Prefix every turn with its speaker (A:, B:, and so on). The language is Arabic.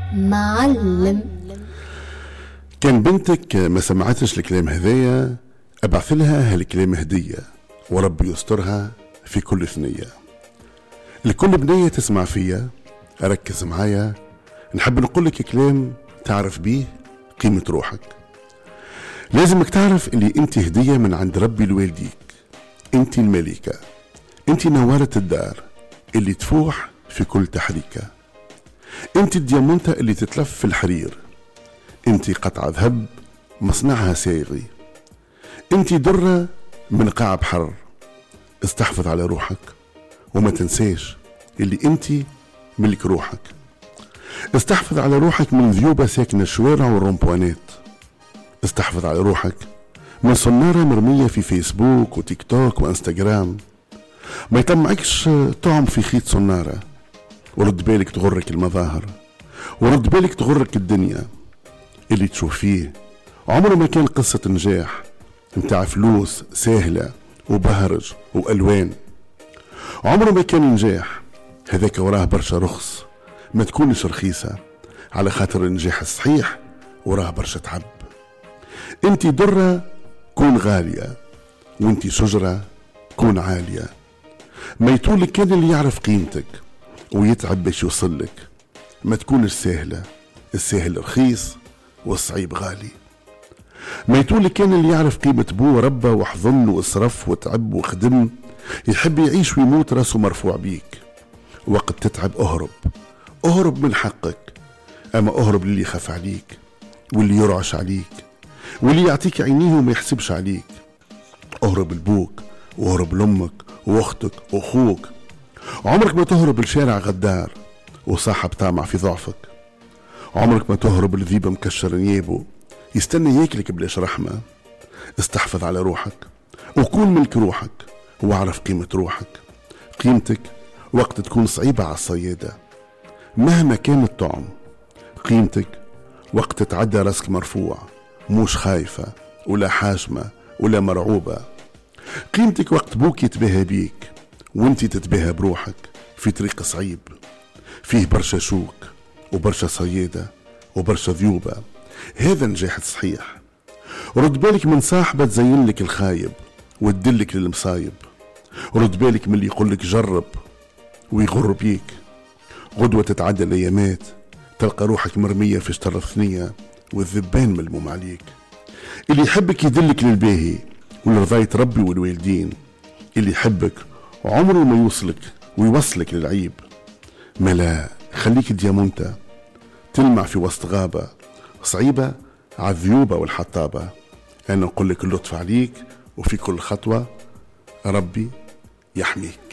A: معلم.
B: كان بنتك ما سمعتش الكلام هذايا، ابعث لها هالكلام هدية وربي يسترها في كل ثنية. لكل بنية تسمع فيا ركز معايا، نحب نقولك كلام تعرف بيه قيمة روحك. لازمك تعرف اللي انت هدية من عند ربي لوالديك، انت الملكة، انت نوارة الدار اللي تفوح في كل تحريكة، انت الديامونتة اللي تتلف في الحرير، انت قطع ذهب مصنعها سايغي، انت درة من قاع بحر. استحفظ على روحك وما تنساش اللي انت ملك روحك. استحفظ على روحك من ذيوبة ساكنة الشوارع والرومبوانات. استحفظ على روحك من صنارة مرمية في فيسبوك وتيك توك وانستغرام. ما يطمعكش طعم في خيط صنارة، ورد بالك تغرك المظاهر، ورد بالك تغرك الدنيا. اللي تشوف فيه عمره ما كان قصة نجاح متاع فلوس سهلة وبهرج وألوان. عمره ما كان نجاح، هذاك وراه برشا رخص ما تكونش رخيصة، على خاطر النجاح الصحيح وراه برشا تعب. انت درة كون غالية، وانت شجرة كون عالية. ما يطولك كان اللي يعرف قيمتك ويتعب باش يوصلك. ما تكونش سهلة، السهل رخيص والصعيب غالي. ما يطولك كان اللي يعرف قيمة بوه ربه وحضن وصرف وتعب وخدم، يحب يعيش ويموت راسه مرفوع بيك. وقت تتعب اهرب من حقك، اما اهرب للي يخاف عليك واللي يرعش عليك واللي يعطيك عينيه وما يحسبش عليك. اهرب لبوك واهرب لامك واختك واخوك. عمرك ما تهرب لشارع غدار وصاحب طامع في ضعفك. عمرك ما تهرب لذيب مكشر نيابه يستنى ياكلك بلاش رحمة. استحفظ على روحك وكون ملك روحك، واعرف قيمة روحك. قيمتك وقت تكون صعيبة على الصيادة مهما كان الطعم. قيمتك وقت تتعدى راسك مرفوع مش خايفة ولا حاشمة ولا مرعوبة. قيمتك وقت بوك يتباهى بيك وانت تتباهى بروحك في طريق صعيب فيه برشا شوك وبرشا صيادة وبرشا ذيوبة. هذا نجاح صحيح. ورد بالك من صاحبة تزين لك الخايب وتدلك للمصايب. ورد بالك من اللي يقولك جرب ويغر بيك. غدوة تتعدى الأيامات تلقى روحك مرمية في شطر ثنية والذبان ملموم عليك. اللي يحبك يدلك للباهي ولرضاية ربي والوالدين. اللي يحبك عمره ما يوصلك ويوصلك للعيب. ملا خليك ديامونتا تلمع في وسط غابة صعيبة عالذيوبة والحطابة. أنا نقول لك اللطف عليك وفي كل خطوة ربي يحميك.